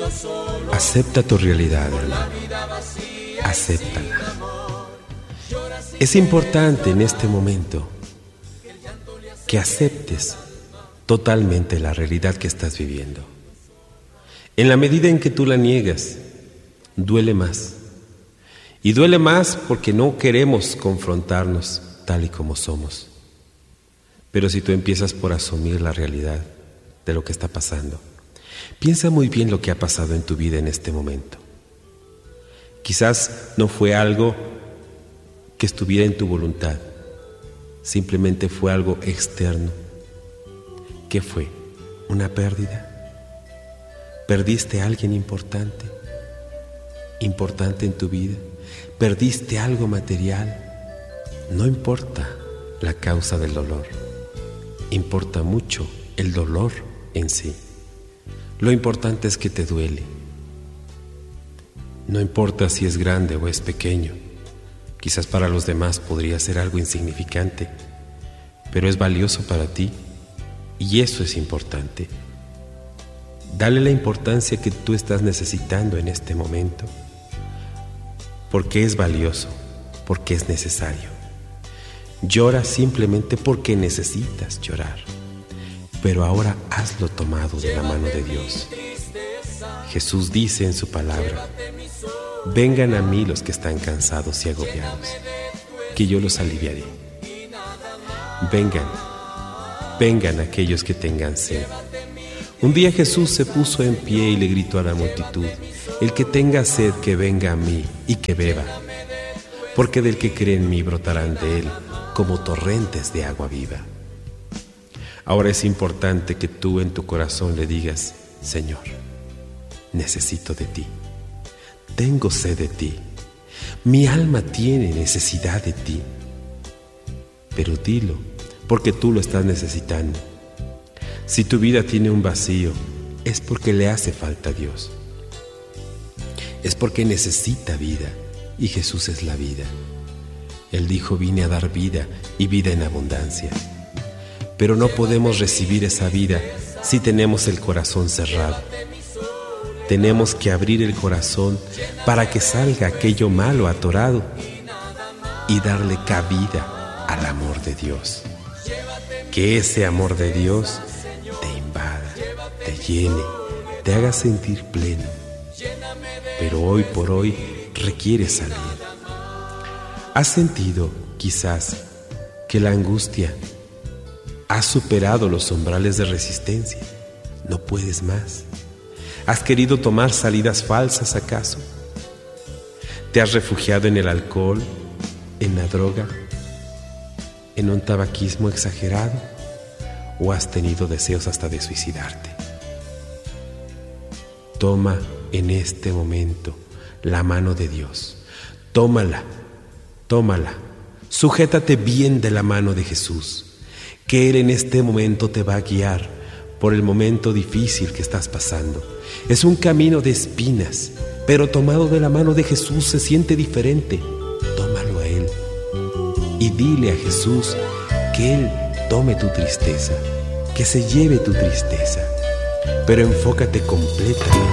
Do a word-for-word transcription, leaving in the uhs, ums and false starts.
Acepta tu realidad, hermano. Acéptala. Es importante en este momento que aceptes totalmente la realidad que estás viviendo. En la medida en que tú la niegas, duele más. Y duele más porque no queremos confrontarnos tal y como somos. Pero si tú empiezas por asumir la realidad de lo que está pasando, piensa muy bien lo que ha pasado en tu vida en este momento. Quizás no fue algo que estuviera en tu voluntad, simplemente fue algo externo. ¿Qué fue? ¿Una pérdida? ¿Perdiste a alguien importante? ¿Importante en tu vida? ¿Perdiste algo material? No importa la causa del dolor, importa mucho el dolor en sí. Lo importante es que te duele. No importa si es grande o es pequeño. Quizás para los demás podría ser algo insignificante, pero es valioso para ti y eso es importante. Dale la importancia que tú estás necesitando en este momento, porque es valioso, porque es necesario. Llora simplemente porque necesitas llorar, pero ahora hazlo tomado de la mano de Dios. Jesús dice en su palabra: vengan a mí los que están cansados y agobiados, que yo los aliviaré. Vengan, vengan aquellos que tengan sed. Un día Jesús se puso en pie y le gritó a la multitud: el que tenga sed, que venga a mí y que beba, porque del que cree en mí brotarán de él como torrentes de agua viva. Ahora es importante que tú en tu corazón le digas: Señor, necesito de ti, tengo sed de ti, mi alma tiene necesidad de ti. Pero dilo, porque tú lo estás necesitando. Si tu vida tiene un vacío, es porque le hace falta a Dios. Es porque necesita vida, y Jesús es la vida. Él dijo: vine a dar vida y vida en abundancia. Pero no podemos recibir esa vida si tenemos el corazón cerrado. Tenemos que abrir el corazón para que salga aquello malo atorado y darle cabida al amor de Dios. Que ese amor de Dios te invada, te llene, te haga sentir pleno. Pero hoy por hoy requiere salir. ¿Has sentido, quizás, que la angustia ha superado los umbrales de resistencia? No puedes más. ¿Has querido tomar salidas falsas acaso? ¿Te has refugiado en el alcohol, en la droga, en un tabaquismo exagerado? ¿O has tenido deseos hasta de suicidarte? Toma en este momento la mano de Dios. Tómala, tómala. Sujétate bien de la mano de Jesús, que Él en este momento te va a guiar por el momento difícil que estás pasando. Es un camino de espinas, pero tomado de la mano de Jesús se siente diferente. Tómalo a Él y dile a Jesús que Él tome tu tristeza, que se lleve tu tristeza, pero enfócate completamente